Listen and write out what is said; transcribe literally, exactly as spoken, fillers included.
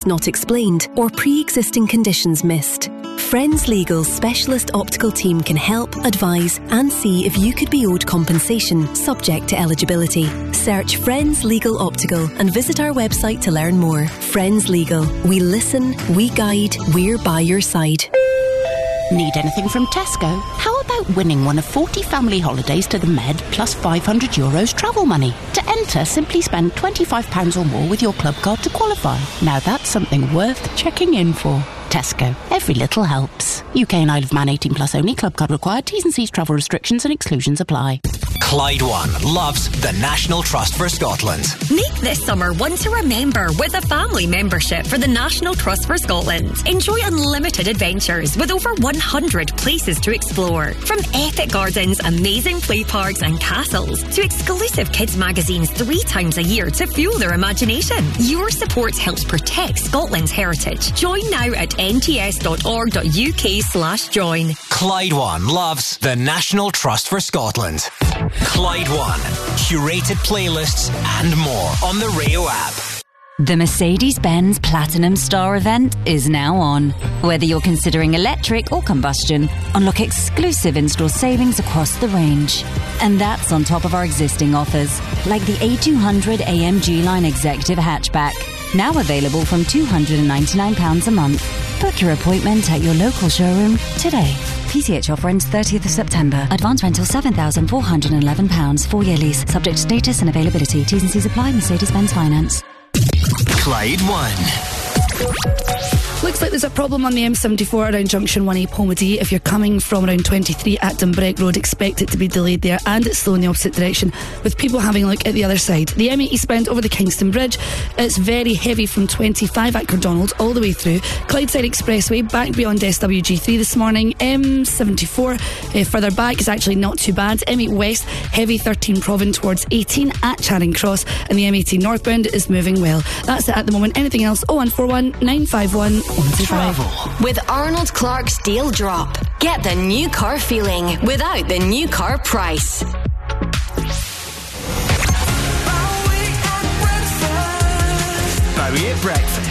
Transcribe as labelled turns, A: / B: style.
A: not explained or pre-existing conditions missed. Friends Legal's specialist optical team can help, advise and see if you could be owed compensation subject to eligibility. Search Friends Legal Optical and visit our website to learn more. Friends Legal. We listen, we guide, we're by your side.
B: Need anything from Tesco? How about winning one of forty family holidays to the Med plus five hundred euros travel money? To enter, simply spend twenty-five pounds or more with your club card to qualify. Now that's something worth checking in for. Tesco. Every little helps. U K and Isle of Man eighteen plus only. Club card required. T's and C's travel restrictions and exclusions apply.
C: Clyde One loves the National Trust for Scotland.
D: Make this summer one to remember with a family membership for the National Trust for Scotland. Enjoy unlimited adventures with over one hundred places to explore. From epic gardens, amazing play parks and castles to exclusive kids magazines three times a year to fuel their imagination. Your support helps protect Scotland's heritage. Join now at nts.org.uk slash join.
C: Clyde One loves the National Trust for Scotland. Clyde One. Curated playlists and more on the Rayo app.
E: The Mercedes-Benz Platinum Star event is now on. Whether you're considering electric or combustion, unlock exclusive in-store savings across the range. And that's on top of our existing offers, like the A two hundred A M G Line Executive Hatchback, now available from two hundred ninety-nine pounds a month. Book your appointment at your local showroom today. P C H offer ends thirtieth of September. Advance rental seven thousand four hundred eleven pounds. Four-year lease. Subject to status and availability. T's and C's apply. Mercedes-Benz Finance.
C: Clyde One.
F: Looks like there's a problem on the M seventy-four around Junction one A Pomedy. If you're coming from around twenty-three at Dumbreck Road, expect it to be delayed there, and it's slow in the opposite direction with people having a look at the other side. The M eight eastbound over the Kingston Bridge, it's very heavy from twenty-five at Cardonald all the way through. Clydeside Expressway back beyond S W G three this morning. M seventy-four uh, further back is actually not too bad. M eight West heavy thirteen Provan towards eighteen at Charing Cross, and the M eighteen northbound is moving well. That's it at the moment. Anything else? oh one four one nine five one
C: Travel
G: with Arnold Clark's Deal Drop. Get the new car feeling without the new car price.
C: Bowie at breakfast.